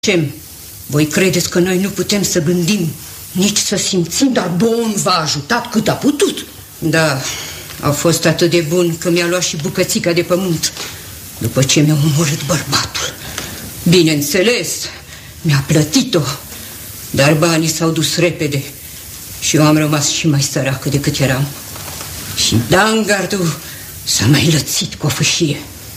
Ce? Voi credeți că noi nu putem să gândim, nici să simțim? Dar Bon v-a ajutat cât a putut. Da, a fost atât de bun că mi-a luat și bucățica de pământ după ce mi-a omorât bărbatul. Bineînțeles, mi-a plătit-o, dar banii s-au dus repede și eu am rămas și mai săracă decât eram. Și Dangardul s-a mai lățit cu o fâșie.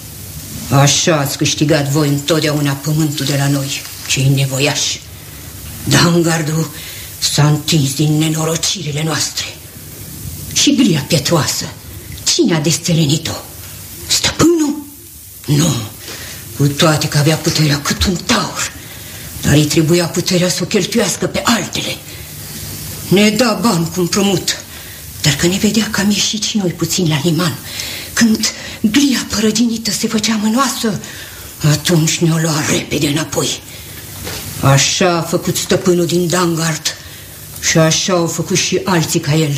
Așa ați câștigat voi întotdeauna pământul de la noi, cei nevoiași. Dangardul s-a întins din nenorocirile noastre. Și glia pietroasă, cine a destelenit-o? Stăpânul? Nu, cu toate că avea puterea cât un taur, dar îi trebuia puterea să o cheltuiască pe altele. Ne da bani cu împrumut, dar că ne vedea că am ieșit și noi puțin la liman, când glia părăginită se făcea mânoasă, atunci ne-o lua repede înapoi. Așa a făcut stăpânul din Dangard și așa au făcut și alții ca el.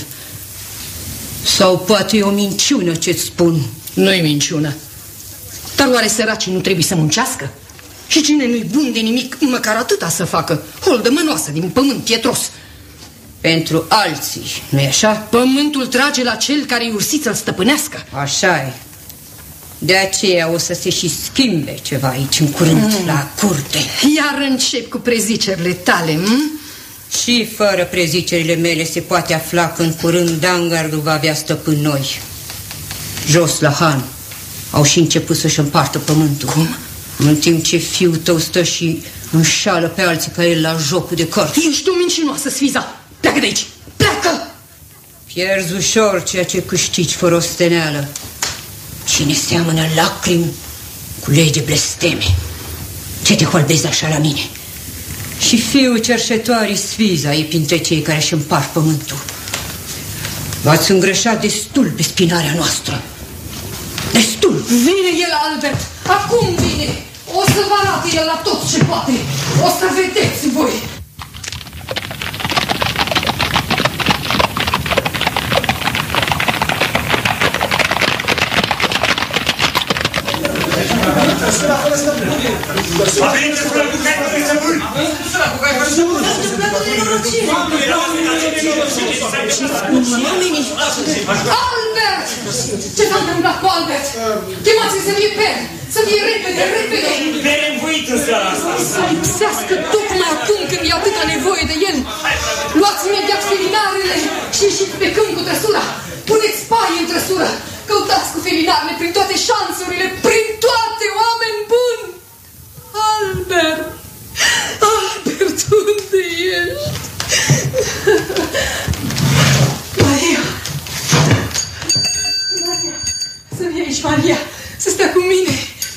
Sau poate e o minciună ce-ți spun? Nu-i minciună. Dar oare săracii nu trebuie să muncească? Și cine nu-i bun de nimic, măcar atâta să facă, holdă mănoasă din pământ pietros. Pentru alții, nu-i așa? Pământul trage la cel care-i ursit să-l stăpânească. Așa e. De aceea o să se și schimbe ceva aici în curând, la curte. Iar încep cu prezicerile tale, Și fără prezicerile mele se poate afla că în curând Dangardul va avea stăpân noi. Jos la Han au și început să-și împartă pământul. Cum? În timp ce fiul tău stă și înșală pe alții ca el la jocul de cărți. Ești o mincinoasă, Sfiza! Pleacă de aici! Pleacă! Pierzi ușor ceea ce câștigi fără osteneală. Cine seamănă lacrimi cu lege blesteme. Ce te holbezi așa la mine? Și fiul cerșetoarei Sfiza e printre cei care își împart pământul. V-ați îngrășat destul pe spinarea noastră. Destul! Vine el, Albert! Acum vine! O să vă arate el la tot ce poate! O să vedeți voi! A venit destul cu care nu trebuie să vârni. Albert! Ce s-a întâmplat cu Albert? Chemați-l să fie per! Să fie repede, repede! Per învoit în seara asta. Să lipsească tocmai acum când e atâta nevoie de el. Luați imediat felinarele și ieșiți pe câmp cu trăsura. Puneți paie în trăsură. Căutați cu felinarele prin toate șansurile, prin toate, oameni buni! Albert! Albert, unde ești? Maria! Maria! Să vii aici, Maria! Să stea cu mine!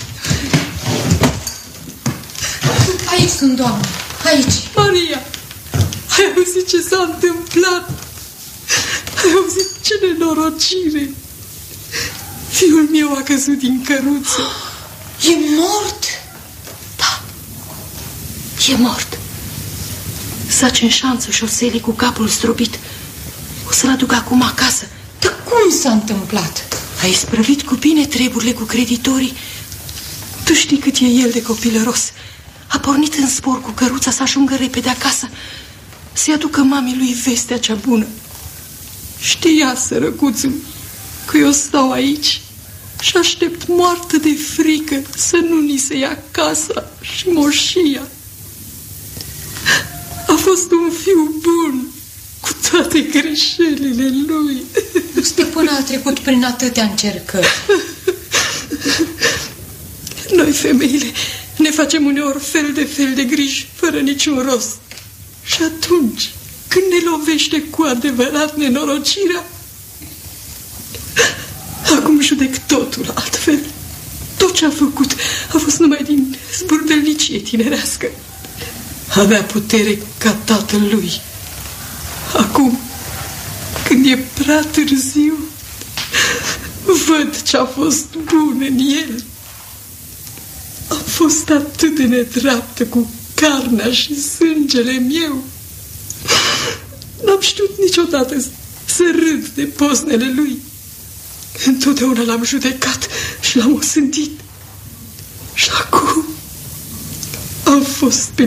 Aici sunt, doamnă, aici. Maria! Ai auzit ce s-a întâmplat? Ai auzit ce nenorocire? Fiul meu a căzut din căruță. E mort? Da, e mort. Zace în șanțul șoselei cu capul zdrobit. O să-l aduc acum acasă. Dar cum s-a întâmplat? A isprăvit cu bine treburile cu creditorii. Tu știi cât e el de copilăros. A pornit în spor cu căruța să ajungă repede acasă, să-i aducă mamei lui vestea cea bună. Știa, sărăcuțul, că eu stau aici și aștept moartă de frică să nu ni se ia casa și moșia. A fost un fiu bun, cu toate greșelile lui. Stăpâna a trecut prin atâtea încercări. Noi, femeile, ne facem uneori fel de griji, fără niciun rost. Și atunci, când ne lovește cu adevărat nenorocirea, acum judec totul altfel. Tot ce a făcut a fost numai din zburdălnicie tinerească. Avea putere ca tatălui. Acum, când e prea târziu, văd ce a fost bun în el. Am fost atât de nedreaptă cu carnea și sângele meu. N-am știut niciodată să râd de poznele lui. Întotdeauna l-am judecat și l-am osândit. Și acum am A fost pe